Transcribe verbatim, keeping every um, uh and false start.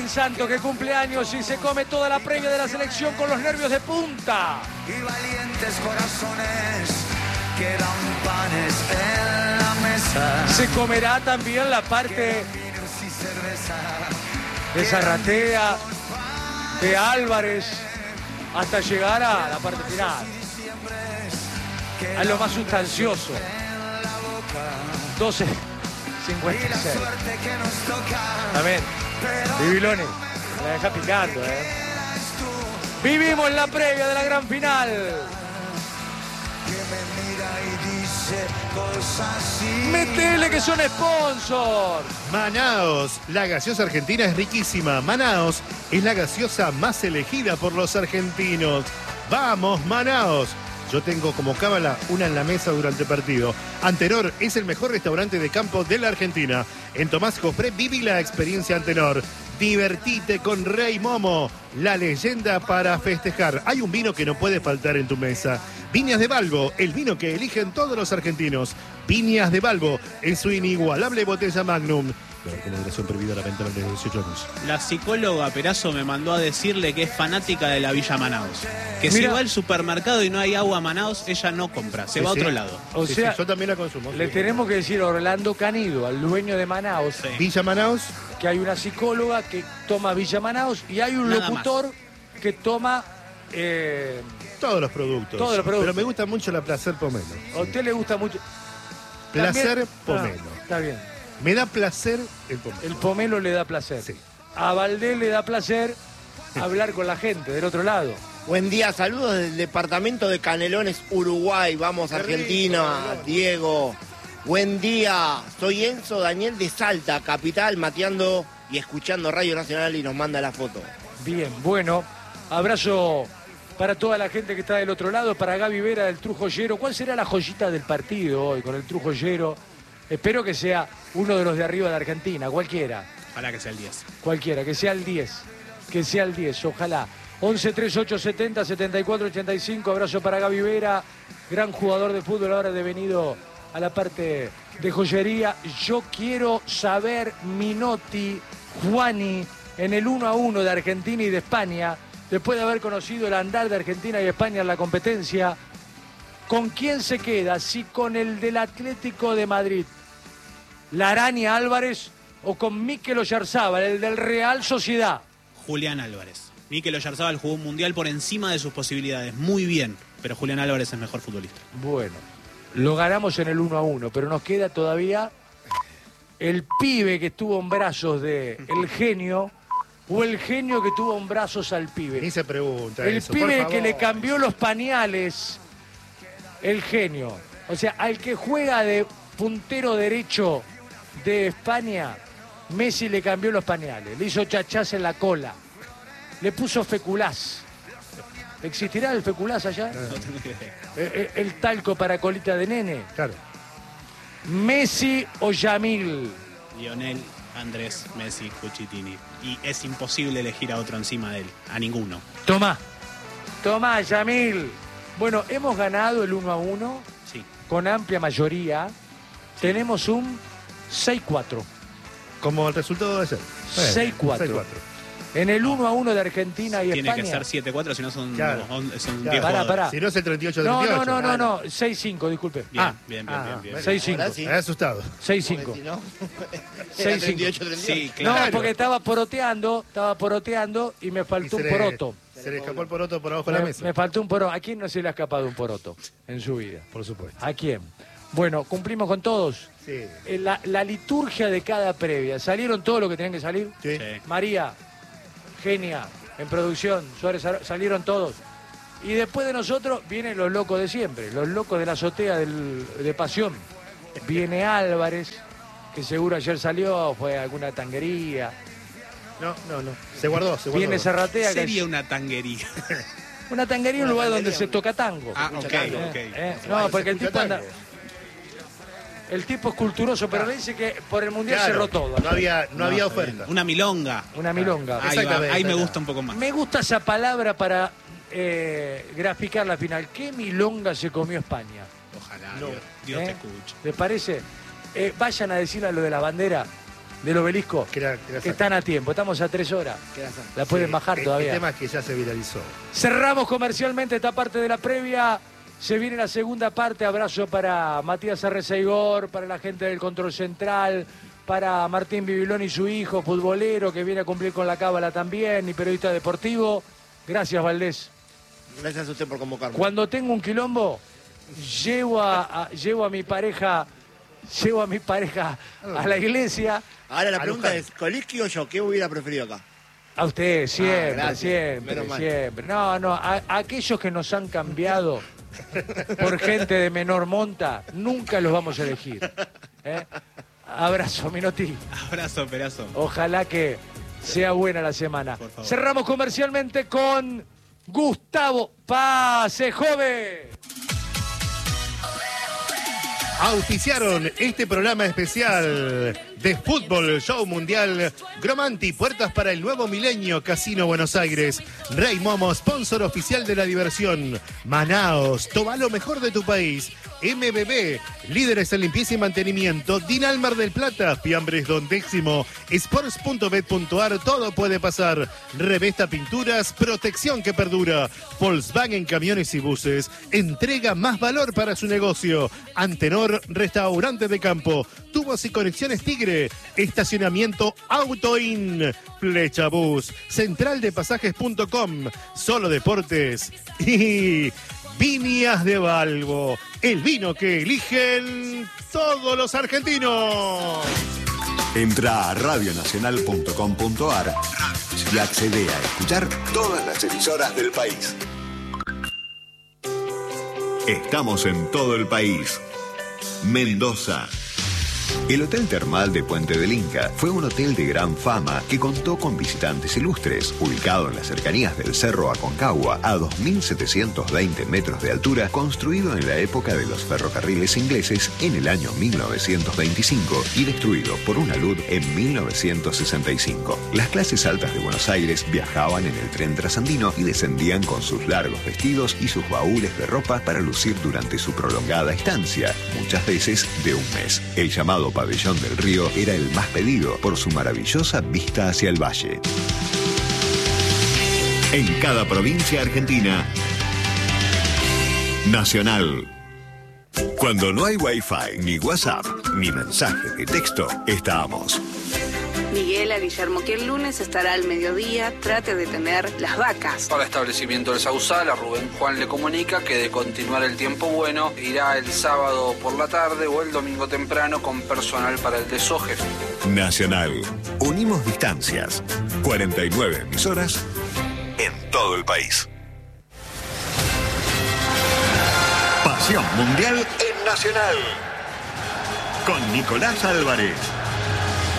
Santo que cumple años y se come toda la previa de la selección con los nervios de punta. Y valientes corazones que dan panes en la mesa. Se comerá también la parte de Zarratea, de Álvarez, hasta llegar a la parte final, a lo más sustancioso. doce cincuenta y seis. Amén. Bibiloni, la deja picando, ¿eh? Vivimos la previa de la gran final. Metele que son sponsors. Manaos, la gaseosa argentina es riquísima. Manaos es la gaseosa más elegida por los argentinos. ¡Vamos, Manaos! Yo tengo como cábala una en la mesa durante el partido. Antenor es el mejor restaurante de campo de la Argentina. En Tomás Jofré viví la experiencia Antenor. Divertite con Rey Momo, la leyenda para festejar. Hay un vino que no puede faltar en tu mesa. Viñas de Balbo, el vino que eligen todos los argentinos. Viñas de Balbo, en su inigualable botella Magnum. Con moderación prohibida la venta de dieciocho años. La psicóloga Perazo me mandó a decirle que es fanática de la Villa Manaos. Que Mira, si va al supermercado y no hay agua Manaos, ella no compra, se Sí, va a sí. otro lado. O Sí, sea, sí, yo también la consumo. le Sí. tenemos que decir a Orlando Canido, al dueño de Manaos, Sí. Villa Manaos. que hay una psicóloga que toma Villa Manaos y hay un Nada locutor que toma... eh, Todos los productos. Todos los productos. Pero me gusta mucho la Placer Pomelo. a usted le gusta mucho... Placer También- Pomelo. Ah, está bien. Me da placer el pomelo. El pomelo le da placer. Sí. A Valdés le da placer hablar con la gente del otro lado. Buen día, saludos del departamento de Canelones, Uruguay. Vamos, Qué rico, Argentina, Canelones. Diego. Buen día, soy Enzo Daniel de Salta, capital, mateando y escuchando Radio Nacional y nos manda la foto. Bien, bueno, abrazo para toda la gente que está del otro lado, para Gaby Vera del Trujollero. ¿Cuál será la joyita del partido hoy con el Trujollero? Espero que sea uno de los de arriba de Argentina, cualquiera, Ojalá que sea el diez. cualquiera, que sea el diez, que sea el diez, ojalá. once treinta y ocho setenta setenta y cuatro ochenta y cinco, abrazo para Gaby Vera, gran jugador de fútbol, ahora devenido a la parte de joyería. Yo quiero saber, Minotti, Juani, en el uno a uno de Argentina y de España, después de haber conocido el andar de Argentina y España en la competencia, ¿con quién se queda? Si con el del Atlético de Madrid, la Araña Álvarez, o con Mikel Oyarzábal, el del Real Sociedad. Julián Álvarez. Mikel Oyarzábal jugó un mundial por encima de sus posibilidades, muy bien, pero Julián Álvarez es mejor futbolista. Bueno, lo ganamos en el uno a uno, pero nos queda todavía el pibe que estuvo en brazos de el genio, o el genio que tuvo en brazos al pibe. Ni se pregunta El eso, por pibe favor. que le cambió los pañales, el genio. O sea, al que juega de puntero derecho de España, Messi le cambió los pañales, le hizo chachás en la cola, le puso feculás. ¿Existirá el feculás allá? No tengo idea. Eh, eh, El talco para colita de nene. Claro. Messi o Yamil. Lionel, Andrés, Messi, Cuchitini. Y es imposible elegir a otro encima de él, a ninguno. Tomá. Tomá, Yamil. Bueno, hemos ganado el uno a uno Sí. con amplia mayoría. Tenemos un seis cuatro. Como el resultado de ayer. seis cuatro. En el uno a uno de Argentina y Tiene España. que ser siete cuatro, si no son, Claro. on- son Claro. diez Pará, jugadores. pará. Si no es el treinta y ocho No, treinta y no, ocho. no, no, no. seis cinco, disculpe. Bien, Ah, bien, bien, ah, bien, bien. bueno. seis cinco. Ahora sí. Me he asustado. seis Porque cinco. si no, seis era treinta y ocho, treinta y ocho. Sí, claro. No, porque estaba poroteando, estaba poroteando y me Y faltó se un le- poroto. Se le escapó el poroto por abajo de la Me, mesa. me faltó un poroto. ¿A quién no se le ha escapado un poroto en su vida? Por supuesto. ¿A quién? Bueno, cumplimos con todos. Sí. Eh, La, la liturgia de cada previa. ¿Salieron todo lo que tenían que salir? Sí. Sí. María, Genia, en producción, Suárez, salieron todos. Y después de nosotros vienen los locos de siempre, los locos de la azotea del- de Pasión. Viene Álvarez, que seguro ayer salió, fue a alguna tanguería. No, no, no. Se guardó, se guardó. Viene Zarratea, que Sería es una tanguería. una tanguería, un Una lugar donde tanguería, se un- toca tango. Ah, escucha ok, tango. ok. Eh, Se No, porque el escucha tipo anda... tango. El tipo es culturoso, pero le dice que por el Mundial Claro, cerró todo. No había, no había está bien. oferta. Una milonga. Una milonga. Ahí, va, Exactamente, ahí me claro. gusta un poco más. Me gusta esa palabra para eh, graficar la final. ¿Qué milonga se comió España? Ojalá, No. Dios, Dios ¿Eh? te escuche. ¿Les parece? Eh, vayan a decirle a lo de la bandera del obelisco, Que la- que la que saca. están a tiempo. Estamos a tres horas. La pueden Sí, bajar el- todavía. El tema es que ya se viralizó. Cerramos comercialmente esta parte de la previa. Se viene la segunda parte. Abrazo para Matías Arreceigor, para la gente del Control Central, para Martín Bibilón y su hijo, futbolero, que viene a cumplir con la cábala también, y periodista deportivo. Gracias, Valdés. Gracias a usted por convocarme. Cuando tengo un quilombo, llevo a, a- llevo a mi pareja, llevo a mi pareja a la iglesia. Ahora la A pregunta Luján. es, ¿Coliski o yo? ¿Qué hubiera preferido acá? A usted, siempre, gracias. siempre, Menos mal. siempre. No, no, a, a aquellos que nos han cambiado por gente de menor monta, nunca los vamos a elegir. ¿eh? Abrazo, Minotti. Abrazo, perazo. Ojalá que sea buena la semana. Por favor. Cerramos comercialmente con Gustavo Pase, joven. Auspiciaron este programa especial de Fútbol Show Mundial Gromanti, puertas para el nuevo milenio, Casino Buenos Aires. Rey Momo, sponsor oficial de la diversión. Manaos, toma lo mejor de tu país. M B B, líderes en limpieza y mantenimiento. Dinal Mar del Plata, Fiambres Don Décimo. Sports punto bet punto ar, todo puede pasar. Revesta Pinturas, protección que perdura. Volkswagen Camiones y Buses, entrega más valor para su negocio. Antenor, restaurante de campo. Tubos y conexiones Tigre. Estacionamiento Autoin. Flecha Bus. Central de Pasajes punto com. Solo Deportes. Y Viñas de Balbo. El vino que eligen todos los argentinos. Entra a radio nacional punto com punto ar y accede a escuchar todas las emisoras del país. Estamos en todo el país. Mendoza. El Hotel Termal de Puente del Inca fue un hotel de gran fama que contó con visitantes ilustres. Ubicado en las cercanías del Cerro Aconcagua, a dos mil setecientos veinte metros de altura, construido en la época de los ferrocarriles ingleses en el año mil novecientos veinticinco y destruido por una luz en mil novecientos sesenta y cinco. Las clases altas de Buenos Aires viajaban en el tren trasandino y descendían con sus largos vestidos y sus baúles de ropa para lucir durante su prolongada estancia, muchas veces de un mes. El llamado Pabellón del Río era el más pedido por su maravillosa vista hacia el valle. En cada provincia argentina, Nacional. Cuando no hay Wi-Fi, ni WhatsApp, ni mensajes de texto, estamos. Miguel a Guillermo que el lunes estará al mediodía, trate de tener las vacas. Para establecimiento del Sausal, a Rubén Juan le comunica que de continuar el tiempo bueno, irá el sábado por la tarde o el domingo temprano con personal para el desoje. Nacional. Unimos distancias. cuarenta y nueve emisoras en todo el país. Pasión Mundial en Nacional. Con Nicolás Álvarez.